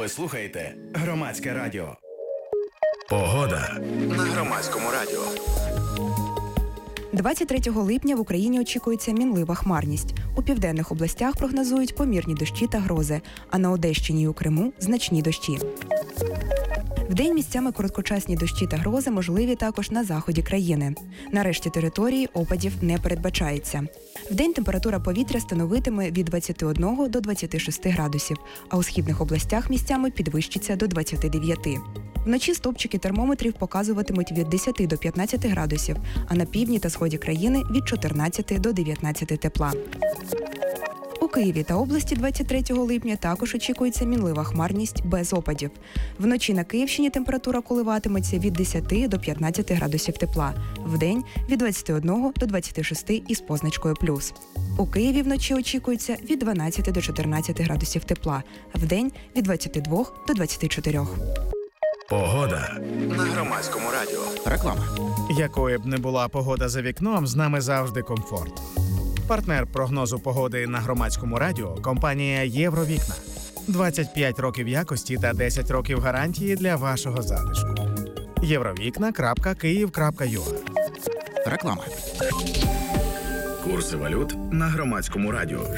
Ви слухаєте Громадське радіо. Погода на Громадському радіо. 23 липня в Україні очікується мінлива хмарність. У південних областях прогнозують помірні дощі та грози, а на Одещині і у Криму – значні дощі. Вдень місцями короткочасні дощі та грози можливі також на заході країни. На решті території опадів не передбачається. Вдень температура повітря становитиме від 21 до 26 градусів, а у східних областях місцями підвищиться до 29. Вночі стовпчики термометрів показуватимуть від 10 до 15 градусів, а на півдні та сході країни – від 14 до 19 тепла. У Києві та області 23 липня також очікується мінлива хмарність без опадів. Вночі на Київщині температура коливатиметься від 10 до 15 градусів тепла. Вдень – від 21 до 26 із позначкою плюс. У Києві вночі очікується від 12 до 14 градусів тепла. Вдень – від 22 до 24. Погода на Громадському радіо. Реклама. Якою б не була погода за вікном, з нами завжди комфорт. Партнер прогнозу погоди на Громадському радіо – компанія «Євровікна». 25 років якості та 10 років гарантії для вашого затишку. Євровікна.Київ.ua. Реклама. Курси валют на Громадському радіо.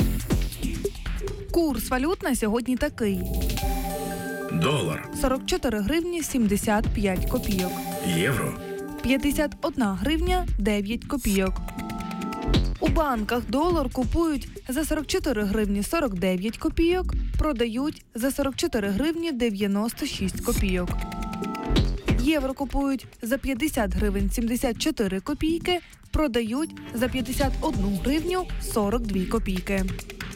Курс валют на сьогодні такий. Долар. 44 гривні 75 копійок. Євро. 51 гривня 9 копійок. У банках долар купують за 44 гривні 49 копійок, продають за 44 гривні 96 копійок. Євро купують за 50 гривень 74 копійки, продають за 51 гривню 42 копійки.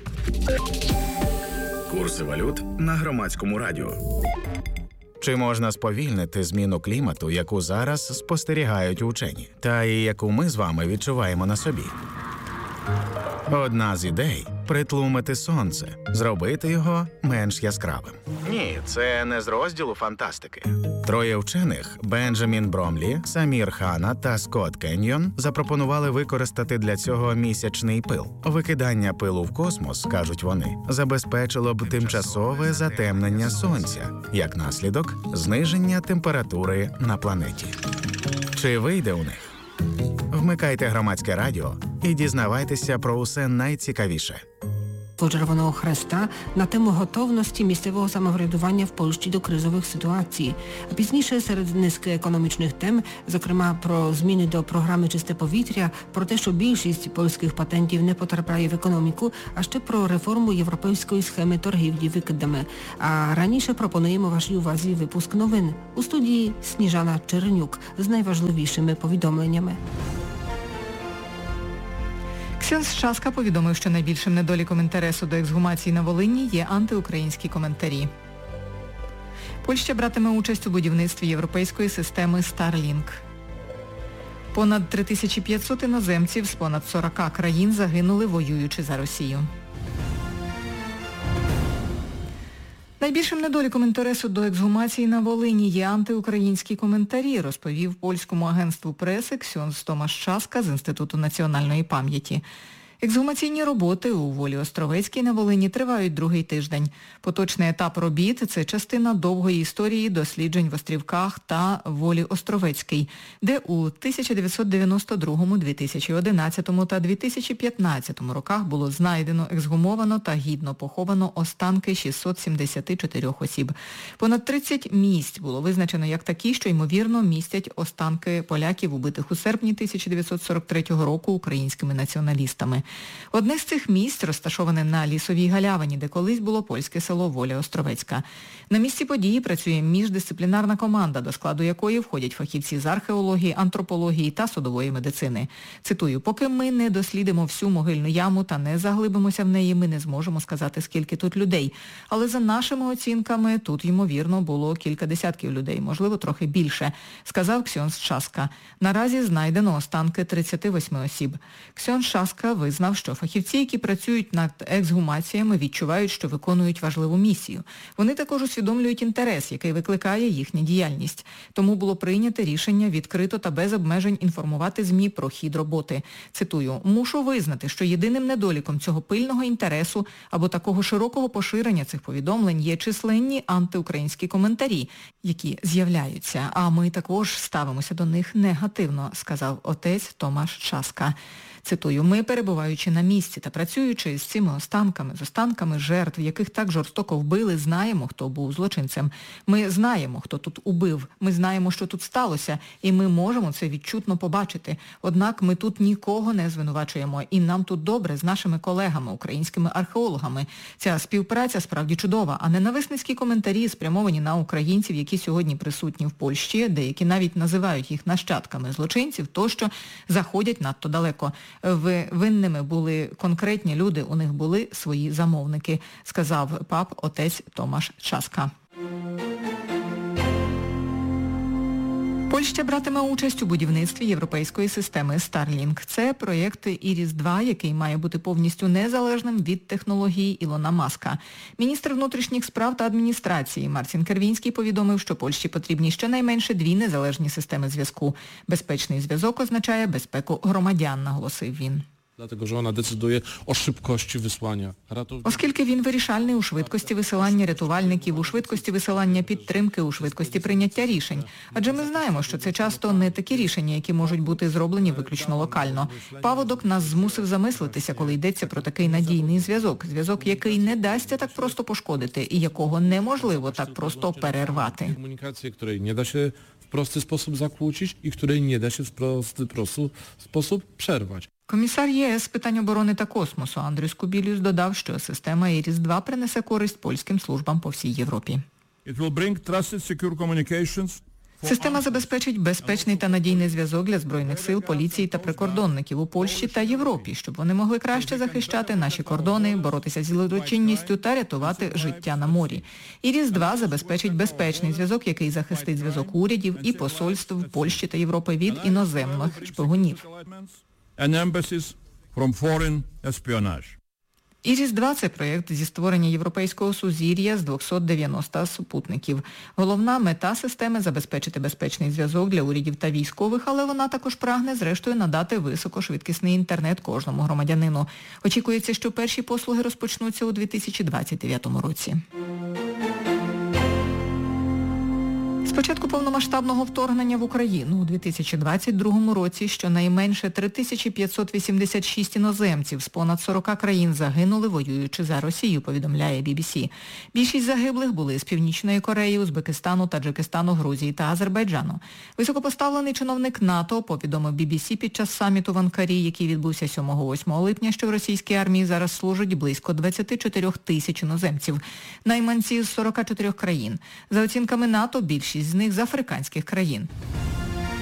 Курси валют на Громадському радіо. Чи можна сповільнити зміну клімату, яку зараз спостерігають учені, та і яку ми з вами відчуваємо на собі? Одна з ідей – притлумити сонце, зробити його менш яскравим. Ні, це не з розділу фантастики. Троє вчених – Бенджамін Бромлі, Самір Хана та Скотт Кеньйон – запропонували використати для цього місячний пил. Викидання пилу в космос, кажуть вони, забезпечило б тимчасове затемнення сонця, як наслідок – зниження температури на планеті. Чи вийде у них? Вмикайте Громадське радіо і дізнавайтеся про усе найцікавіше. Червоного Хреста на тему готовності місцевого самоврядування в Польщі до кризових ситуацій. А пізніше серед низки економічних тем, зокрема про зміни до програми «Чисте повітря», про те, що більшість польських патентів не потрапляє в економіку, а ще про реформу європейської схеми торгівлі викидами. А раніше пропонуємо вашій увазі випуск новин. У студії Сніжана Чернюк з найважливішими повідомленнями. Ксьонз Шаска повідомив, що найбільшим недоліком інтересу до ексгумації на Волині є антиукраїнські коментарі. Польща братиме участь у будівництві європейської системи Starlink. Понад 3500 іноземців з понад 40 країн загинули, воюючи за Росію. Найбільшим недоліком інтересу до ексгумації на Волині є антиукраїнські коментарі, розповів польському агентству преси ксьонз Томаш Шаска з Інституту національної пам'яті. Ексгумаційні роботи у Волі Островецькій на Волині тривають другий тиждень. Поточний етап робіт – це частина довгої історії досліджень в Острівках та Волі Островецькій, де у 1992, 2011 та 2015 роках було знайдено, ексгумовано та гідно поховано останки 674 осіб. Понад 30 місць було визначено як такі, що, ймовірно, містять останки поляків, убитих у серпні 1943 року українськими націоналістами. Одне з цих місць розташоване на Лісовій галявині, де колись було польське село Воля Островецька. На місці події працює міждисциплінарна команда, до складу якої входять фахівці з археології, антропології та судової медицини. Цитую, «Поки ми не дослідимо всю могильну яму та не заглибимося в неї, ми не зможемо сказати, скільки тут людей. Але за нашими оцінками, тут, ймовірно, було кілька десятків людей, можливо, трохи більше», сказав ксьонз Шаска. Наразі знайдено останки 38 осіб. Ксьонз Шаска визнав визнав, що фахівці, які працюють над ексгумаціями, відчувають, що виконують важливу місію. Вони також усвідомлюють інтерес, який викликає їхня діяльність. Тому було прийнято рішення відкрито та без обмежень інформувати ЗМІ про хід роботи. Цитую: «Мушу визнати, що єдиним недоліком цього пильного інтересу або такого широкого поширення цих повідомлень є численні антиукраїнські коментарі, які з'являються, а ми також ставимося до них негативно», сказав отець Томаш Часка. Цитую: «Ми, перебуваючи на місці та працюючи з цими останками жертв, яких так жорстоко вбили, знаємо, хто був злочинцем. Ми знаємо, хто тут убив, ми знаємо, що тут сталося, і ми можемо це відчутно побачити. Однак ми тут нікого не звинувачуємо, і нам тут добре з нашими колегами, українськими археологами. Ця співпраця справді чудова, а ненависницькі коментарі, спрямовані на українців, які сьогодні присутні в Польщі, деякі навіть називають їх нащадками злочинців, тощо заходять надто далеко. Винними були конкретні люди, у них були свої замовники», сказав пап отець Томаш Часка. Польща братиме участь у будівництві європейської системи Starlink. Це проєкт Іріс-2, який має бути повністю незалежним від технології Ілона Маска. Міністр внутрішніх справ та адміністрації Марцін Кервінський повідомив, що Польщі потрібні щонайменше 2 незалежні системи зв'язку. Безпечний зв'язок означає безпеку громадян, наголосив він. Dlatego, że ona decyduje o szybkości wysłania ratowników. Оскільки він вирішальний у швидкості висилання рятувальників, у швидкості висилання підтримки, у швидкості прийняття рішень. Адже ми знаємо, що це часто не такі рішення, які можуть бути зроблені виключно локально. Паводок нас змусив замислитися, коли йдеться про такий надійний зв'язок. Зв'язок, який не дасться так просто пошкодити і якого неможливо так просто перервати. Komunikację, której nie da się w prosty sposób zakłócić i której nie da się w prosty sposób przerwać. Комісар ЄС з питань оборони та космосу Андрюс Кубілюс додав, що система Іріс-2 принесе користь польським службам по всій Європі. Система забезпечить безпечний та надійний зв'язок для Збройних сил, поліції та прикордонників у Польщі та Європі, щоб вони могли краще захищати наші кордони, боротися зі злочинністю та рятувати життя на морі. Іріс-2 забезпечить безпечний зв'язок, який захистить зв'язок урядів і посольств Польщі та Європи від іноземних шпигунів. Іріс-2 – це проєкт зі створення європейського сузір'я з 290 супутників. Головна мета системи – забезпечити безпечний зв'язок для урядів та військових, але вона також прагне, зрештою, надати високошвидкісний інтернет кожному громадянину. Очікується, що перші послуги розпочнуться у 2029 році. З початку повномасштабного вторгнення в Україну у 2022 році щонайменше 3586 іноземців з понад 40 країн загинули, воюючи за Росію, повідомляє BBC. Більшість загиблих були з Північної Кореї, Узбекистану, Таджикистану, Грузії та Азербайджану. Високопоставлений чиновник НАТО повідомив BBC під час саміту в Анкарі, який відбувся 7-8 липня, що в російській армії зараз служать близько 24 тисяч іноземців. Найманці з 44 країн. За оцінками НАТО, більшість з них з африканських країн.